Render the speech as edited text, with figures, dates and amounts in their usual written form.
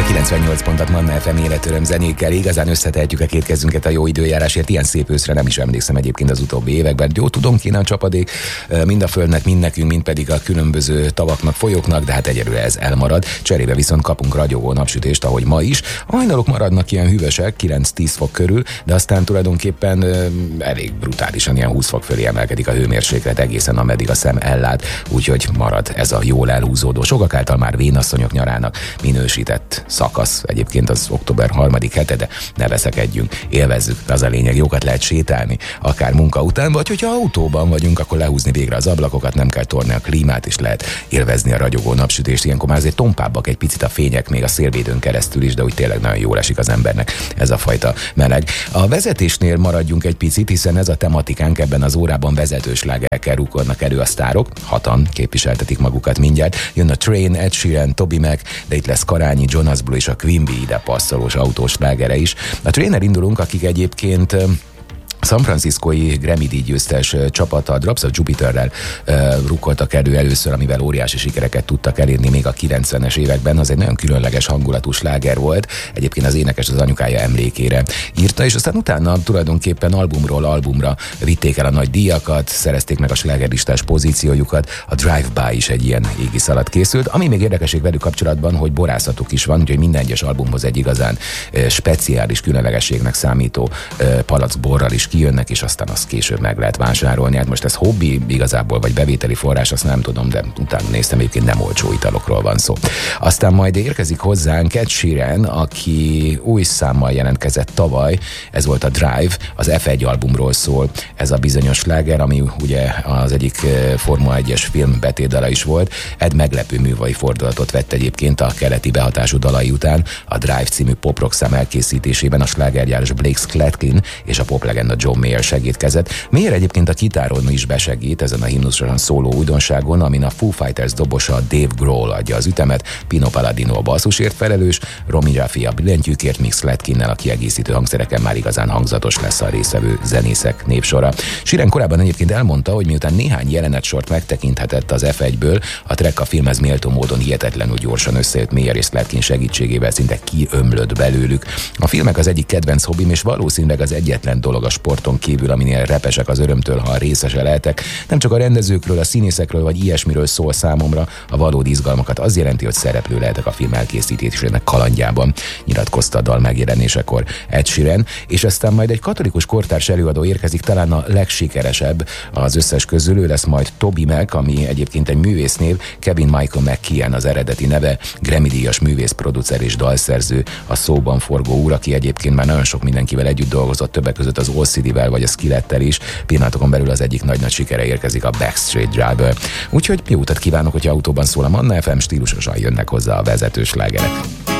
98 pontot Manna FM életöröm zenékkel. Igazán összetehetjük a két kezünket a jó időjárásért. Ilyen szép őszre nem is emlékszem egyébként az utóbbi években. Jó, tudom, kéne a csapadék mind a földnek, mind nekünk, mind pedig a különböző tavaknak, folyóknak, de hát egyelőre ez elmarad. Cserébe viszont kapunk ragyogó napsütést, ahogy ma is. A hajnalok maradnak ilyen hűvösek, 9-10 fok körül, de aztán tulajdonképpen elég brutálisan ilyen 20 fok fölé emelkedik a hőmérséklet egészen ameddig a szem ellát, úgyhogy marad ez a jól elhúzódó, sokak által már vénasszonyok nyarának minősített szakasz. Egyébként az október 3. hete, de ne veszekedjünk, élvezzük, az a lényeg, jókat lehet sétálni, akár munka után, vagy hogyha autóban vagyunk, akkor lehúzni végre az ablakokat, nem kell torni a klímát, és lehet élvezni a ragyogó napsütést. Ilyenkor már azért tompábbak egy picit a fények, még a szélvédőn keresztül is, de úgy tényleg nagyon jól esik az embernek ez a fajta meleg. A vezetésnél maradjunk egy picit, hiszen ez a tematikánk, ebben az órában vezetős slágerekkel rúgkodnak elő a sztárok, hatan képviseltetik magukat mindjárt. Jön a Train, Ed Sheeran, Toby Mac, de itt lesz Karányi, Jonas Blue és a Queen Bee ide passzolós autós slágere is. A Trainer indulunk, akik egyébként San Franciscói Grammy-díj győztes csapata, a Drops of Jupiterrel rukkoltak elő először, amivel óriási sikereket tudtak elérni még a 90-es években. Az egy nagyon különleges hangulatú sláger volt. Egyébként az énekes az anyukája emlékére írta, és aztán utána tulajdonképpen albumról albumra vitték el a nagy díjakat, szerezték meg a slágerlistás pozíciójukat. A Drive-By is egy ilyen égisz alatt készült. Ami még érdekesség velük kapcsolatban, hogy borászatuk is van, úgyhogy minden egyes albumhoz egy igazán speciális, különlegességnek számító palackborral is kijönnek, és aztán azt később meg lehet vásárolni. Hát most ez hobbi igazából, vagy bevételi forrás, azt nem tudom, de utána néztem, egyébként nem olcsó italokról van szó. Aztán majd érkezik hozzánk Ed Sheeran, aki új számmal jelentkezett tavaly, ez volt a Drive, az F1 albumról szól ez a bizonyos sláger, ami ugye az egyik Forma 1-es film betétdala is volt. Ed meglepő művai fordulatot vett egyébként a keleti behatású dalai után, a Drive című pop-rock szám elkészítésében a slágergyáros Blake Slatkin és a poplegenda John Mayer segítkezett. Mayer egyébként a kitáron is besegít ezen a himnusosan szóló újdonságon, amin a Foo Fighters dobosa Dave Grohl adja az ütemet, Pino Palladino a basszusért felelős, Romy Jaffe a billentyűkért, míg Slatkinnel a kiegészítő hangszereken már igazán hangzatos lesz a részvevő zenészek népsora. Sheeran korábban egyébként elmondta, hogy miután néhány jelenetsort megtekinthetett az F1-ből, a track a filmhez méltó módon hihetetlenül gyorsan összejött Mayer és Slatkin segítségével, szinte kiömlött belőlük. A filmek az egyik kedvenc hobbim, és valószínűleg az egyetlen dolog a sporton kívül, aminél repesek az örömtől, ha részese lehetek. Nem csak a rendezőkről, a színészekről vagy ilyesmiről szól számomra a valódi izgalmakat. Az jelenti, hogy szereplő lehetek a film elkészítésének kalandjában, nyilatkozta a dal megjelenésekor Ed Sheeran, és aztán majd egy katolikus kortárs előadó érkezik, talán a legsikeresebb az összes közül, ő lesz majd Toby Mac, ami egyébként egy művésznév, Kevin Michael McKeon az eredeti neve, Grammy-díjas művész, producer és dalszerző, a szóban forgó úr, aki egyébként már nagyon sok mindenkivel együtt dolgozott, többek között az All-City-vel vagy a Skillettel is. Pillanatokon belül az egyik nagy sikere érkezik, a Backstreet Driver. Úgyhogy jó utat kívánok, hogyha autóban szól a Manna FM, stílusosan jönnek hozzá a vezetős slágerek.